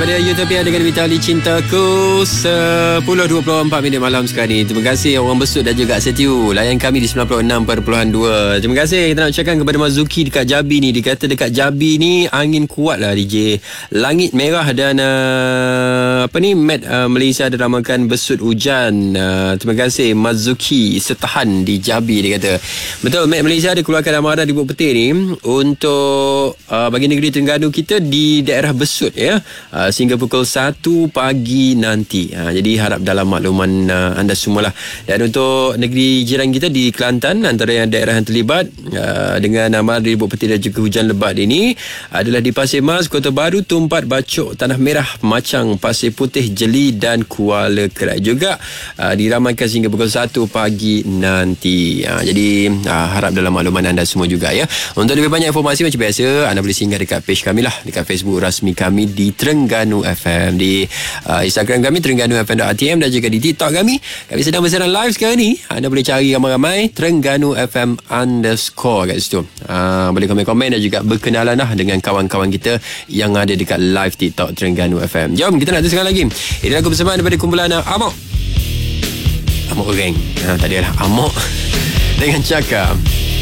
daripada Utopia dengan Vitali Cintaku 10.24 minit malam sekarang ni. Terima kasih orang Besut dan juga setiu layan kami di 96.2. Terima kasih kita nak ucapkan kepada Mazuki dekat Jabi ni. Dia kata dekat Jabi ni angin kuat lah DJ. Langit merah dan Met Malaysia ada ramakan besut hujan. Terima kasih Mazuki setahan di Jabi dia kata. Betul, Met Malaysia ada keluarkan amaran di Bukit Putih ni untuk bagi negeri Terengganu kita di daerah besut ya. Sehingga pukul 1 pagi nanti. Jadi harap dalam makluman anda semualah. Dan untuk negeri jiran kita di Kelantan, antara yang daerah yang terlibat dengan amaran di Bukit Putih dan juga hujan lebat ini adalah di Pasir Mas, Kota Baru, Tumpat, Bacok, Tanah Merah, Macang, Pasir Putih, Jeli dan Kuala Kerai juga diramaikan sehingga pukul 1 pagi nanti. Jadi harap dalam makluman anda semua juga ya. Untuk lebih banyak informasi macam biasa, anda boleh singgah dekat page kami lah, dekat Facebook rasmi kami di Terengganu FM, di Instagram kami terengganu.fm.rtm dan juga di TikTok kami sedang bersiaran live sekarang ni. Anda boleh cari ramai-ramai Terengganu FM _ kat situ. Boleh komen-komen dan juga berkenalan lah dengan kawan-kawan kita yang ada dekat live TikTok Terengganu FM. Jom kita nak teruskan lagi. Ini lagu bersama daripada kumpulan Amok Orang. Tadi adalah Amok dengan Cakap.